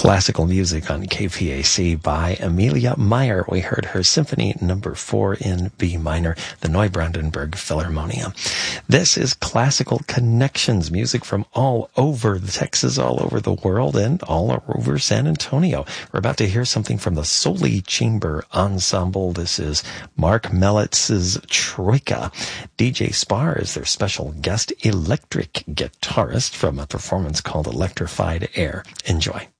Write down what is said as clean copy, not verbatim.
classical music on KPAC by Amelia Meyer. We heard her Symphony Number 4 in B minor, the Neubrandenburg Philharmonia. This is Classical Connections, music from all over Texas, all over the world, and all over San Antonio. We're about to hear something from the Soli Chamber Ensemble. This is Mark Mellitz's Troika. DJ Spar is their special guest electric guitarist from a performance called Electrified Air. Enjoy.